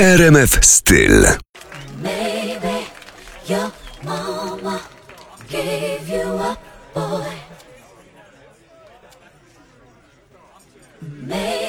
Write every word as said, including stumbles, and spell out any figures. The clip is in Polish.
R M F Styl. Maybe your mama gave you a boy. Maybe